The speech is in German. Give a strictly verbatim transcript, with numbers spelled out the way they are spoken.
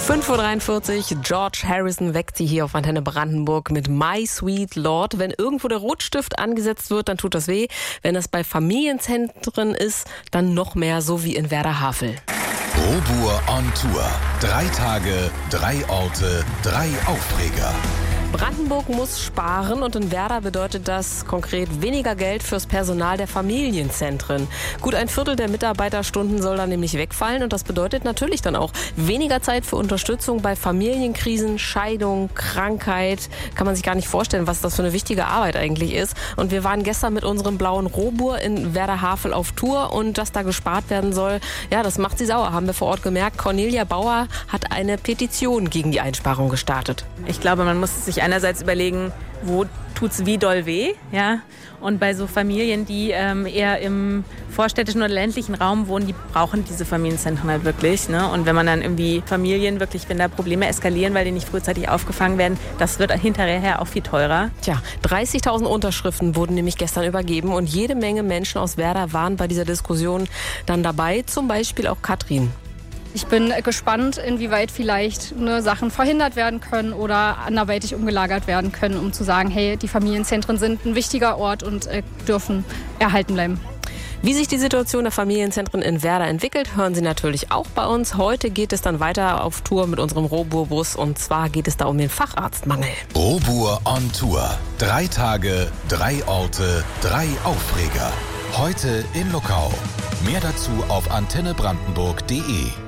fünf Uhr dreiundvierzig, George Harrison weckt Sie hier auf Antenne Brandenburg mit My Sweet Lord. Wenn irgendwo der Rotstift angesetzt wird, dann tut das weh. Wenn das bei Familienzentren ist, dann noch mehr, so wie in Werder-Havel. Robur on Tour. Drei Tage, drei Orte, drei Aufreger. Brandenburg muss sparen und in Werder bedeutet das konkret weniger Geld fürs Personal der Familienzentren. Gut ein Viertel der Mitarbeiterstunden soll dann nämlich wegfallen und das bedeutet natürlich dann auch weniger Zeit für Unterstützung bei Familienkrisen, Scheidung, Krankheit. Kann man sich gar nicht vorstellen, was das für eine wichtige Arbeit eigentlich ist. Und wir waren gestern mit unserem blauen Robur in Werder-Havel auf Tour und dass da gespart werden soll, ja, das macht sie sauer, haben wir vor Ort gemerkt. Cornelia Bauer hat eine Petition gegen die Einsparung gestartet. Ich glaube, man muss sich einerseits überlegen, wo tut's wie doll weh, ja. Und bei so Familien, die ähm, eher im vorstädtischen oder ländlichen Raum wohnen, die brauchen diese Familienzentren halt wirklich. Ne? Und wenn man dann irgendwie Familien wirklich, wenn da Probleme eskalieren, weil die nicht frühzeitig aufgefangen werden, das wird hinterher auch viel teurer. Tja, dreißigtausend Unterschriften wurden nämlich gestern übergeben und jede Menge Menschen aus Werder waren bei dieser Diskussion dann dabei, zum Beispiel auch Katrin. Ich bin gespannt, inwieweit vielleicht ne, Sachen verhindert werden können oder anderweitig umgelagert werden können, um zu sagen, hey, die Familienzentren sind ein wichtiger Ort und äh, dürfen erhalten bleiben. Wie sich die Situation der Familienzentren in Werder entwickelt, hören Sie natürlich auch bei uns. Heute geht es dann weiter auf Tour mit unserem Robur-Bus und zwar geht es da um den Facharztmangel. Robur on Tour. Drei Tage, drei Orte, drei Aufreger. Heute in Luckau. Mehr dazu auf antenne brandenburg punkt de.